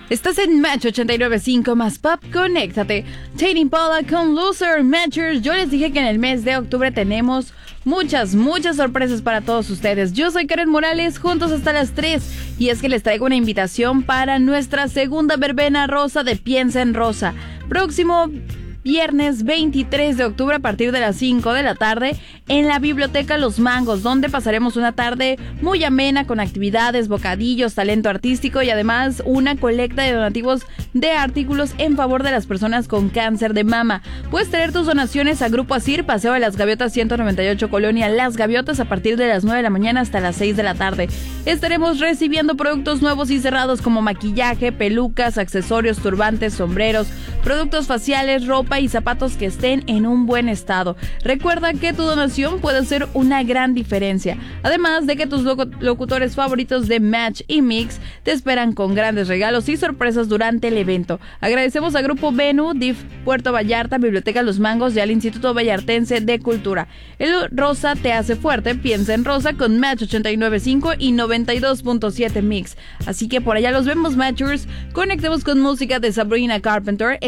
Estás en Match 89.5 más Pop, conéctate. Tame Impala con Loser Matchers. Yo les dije que en el mes de octubre tenemos muchas sorpresas para todos ustedes. Yo soy Karen Morales, juntos hasta las 3. Y es que les traigo una invitación para nuestra segunda verbena rosa de Piensa en Rosa. Próximo viernes 23 de octubre a partir de las 5 de la tarde en la Biblioteca Los Mangos, donde pasaremos una tarde muy amena con actividades, bocadillos, talento artístico y además una colecta de donativos de artículos en favor de las personas con cáncer de mama. Puedes tener tus donaciones a Grupo Asir, Paseo de las Gaviotas 198, Colonia Las Gaviotas, a partir de las 9 de la mañana hasta las 6 de la tarde. Estaremos recibiendo productos nuevos y cerrados como maquillaje, pelucas, accesorios, turbantes, sombreros, productos faciales, ropa y zapatos que estén en un buen estado. Recuerda que tu donación puede hacer una gran diferencia. Además de que tus locutores favoritos de Match y Mix te esperan con grandes regalos y sorpresas durante el evento. Agradecemos a Grupo Venue, DIF Puerto Vallarta, Biblioteca Los Mangos y al Instituto Vallartense de Cultura. El rosa te hace fuerte, piensa en rosa con Match 89.5 y 92.7 Mix. Así que por allá los vemos, Matchers. Conectemos con música de Sabrina Carpenter.